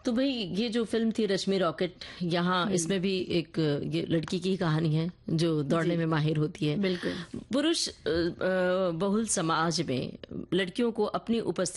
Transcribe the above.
तो भाई ये जो फ़िल्म थी रश्मि रॉकेट, यहाँ इसमें भी एक ये लड़की की कहानी है जो दौड़ने जी, में माहिर होती है। बिल्कुल। पुरुष बहुल समाज में लड़कियों को अपनी उपस्थिति